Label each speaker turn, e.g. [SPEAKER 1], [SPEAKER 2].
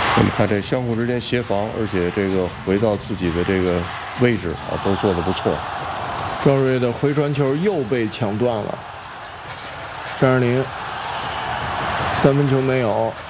[SPEAKER 1] 我们看这相互之间协防，而且这个回到自己的这个位置啊，都做得不错。
[SPEAKER 2] 赵睿的回传球又被抢断了，3-0，3分球没有。